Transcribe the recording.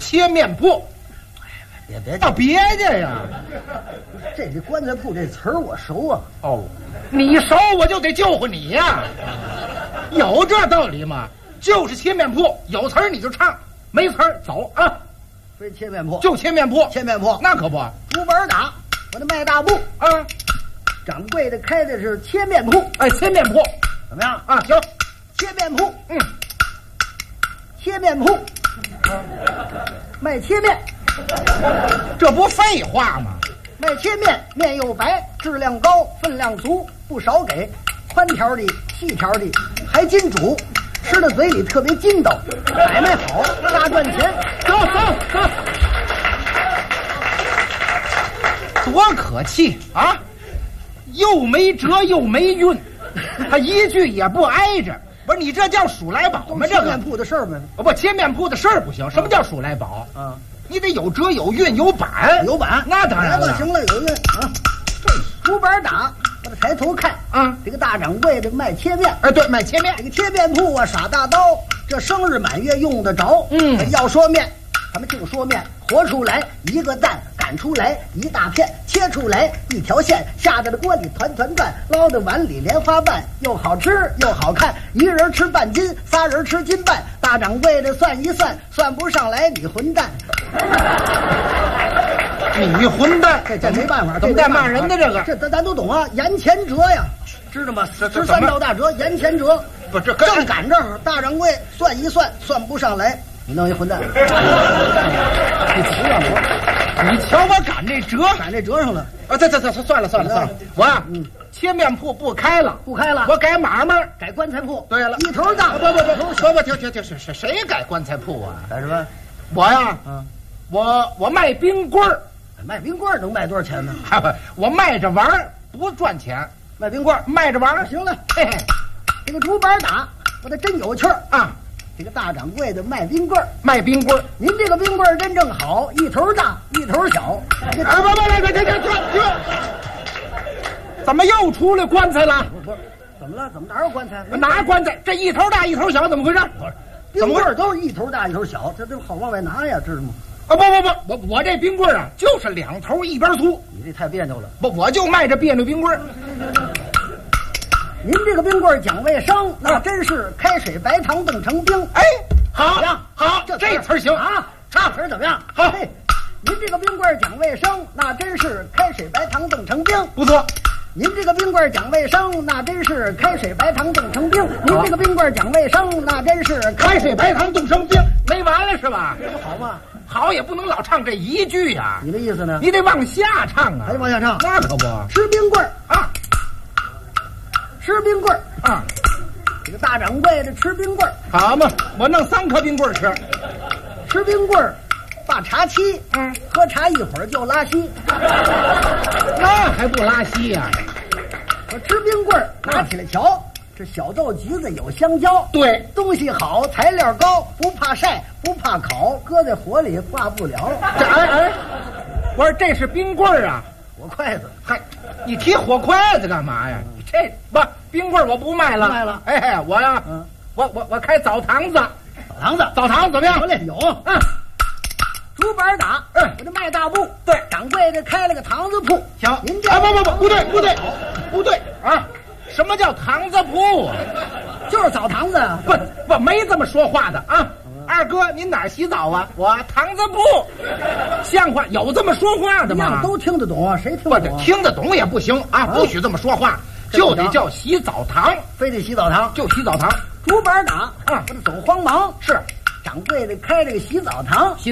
切面铺。 别到别家呀！ 这棺材铺这词儿我熟啊。 哦，你熟我就得救活你呀！有这道理吗？就是切面铺，有词儿你就唱，没词儿走啊！ 非切面铺， 就切面铺， 切面铺， 那可不。 竹板打，我的卖大布啊， 掌柜的开的是切面铺。 哎，切面铺怎么样啊？行， 切面铺，切面铺，卖切面。 这不废话吗？ 卖切面，面又白，质量高，分量足，不少给，宽条的、细条的，还金煮，吃到嘴里特别筋道，买卖好，大赚钱。 走走走，多可气啊！又没辙又没韵，他一句也不挨着。不是你这叫数来宝吗？这个切面铺的事儿吗？ 不，切面铺的事儿不行。什么叫数来宝？ 啊， 你得有辙有韵有板， 有板， 那当然了。 行了，有韵啊。这竹板打，我得抬头看啊。 这个大掌柜的卖切面， 哎，对，卖切面。 这个切面铺啊，耍大刀，这生日满月用得着。要说面，咱们就说面，和出来一个蛋，擀出来一大片，切出来一条线，下到了锅里团团转，捞到碗里莲花瓣，又好吃又好看。一人吃半斤，仨人吃斤半。大掌柜的算一算，算不上来你混蛋。 你混蛋， 这没办法， 怎么带骂人的这个？ 这咱都懂啊，言前折呀，知道吗？13道大折，言前折。 不，这正赶正好，大掌柜算一算，算不上来，你弄一混蛋。你瞧我赶这折， 赶这折上了啊！这算了，我啊，切面铺不开了，我改买卖， 改棺材铺。 对了， 一头大， 不，停，谁改棺材铺啊？ 改什么？ 我呀，我卖冰棍儿， 卖冰棍儿能卖多少钱呢？ 我卖着玩儿不赚钱， 卖冰棍儿卖着玩儿。 行了，嘿嘿，这个竹板打，我这真有趣儿啊！ 这个大掌柜的卖冰棍儿，您这个冰棍儿真正好，一头大一头小。 不，怎么又出来棺材了？ 不是，怎么了？怎么哪有棺材？ 哪棺材？这一头大一头小，怎么回事？ 冰棍儿都是一头大一头小，这好往外拿呀，知道吗？ 啊不，我这冰棍儿啊，就是两头一边粗。 你这太别扭了。 不，我就卖这别扭冰棍儿。 您这个冰棍儿讲卫生，那真是开水白糖冻成冰。 哎，好， 这词儿行啊，唱词儿怎么样？ 好， 您这个冰棍儿讲卫生，那真是开水白糖冻成冰。 不错。 您这个冰棍儿讲卫生，那真是开水白糖冻成冰。您这个冰棍儿讲卫生，那真是开水白糖冻成冰。没完了是吧？ 这不好吗？ 好也不能老唱这一句呀。 你的意思呢？ 你得往下唱啊。 还得往下唱？ 那可不。 吃冰棍儿啊， 吃冰棍儿啊。 这个大掌柜的吃冰棍儿， 好嘛，我弄3颗冰棍儿吃。 吃冰棍儿。把茶沏，喝茶一会儿就拉稀， 那还不拉稀呀？ 我吃冰棍儿，拿起来瞧，这小豆橘子有香蕉， 对， 东西好，材料高，不怕晒，不怕烤，搁在火里化不了。 我说这是冰棍儿啊， 火筷子， 嗨，你提火筷子干嘛呀？这不冰棍儿我不卖了，哎，我呀，我开澡堂子，澡堂怎么样？ 有竹板打，我这卖大布。 对， 掌柜的开了个堂子铺。 行， 您这不对啊！什么叫堂子铺啊？ 就是澡堂子啊！ 不，没这么说话的啊！二哥，您哪儿洗澡啊？我堂子铺，像话？有这么说话的吗？ 都听得懂啊，谁听得懂？ 听得懂也不行啊！不许这么说话，就得叫洗澡堂， 非得洗澡堂， 就洗澡堂。 竹板打，我得走慌忙。 是。 掌柜的开这个洗澡堂，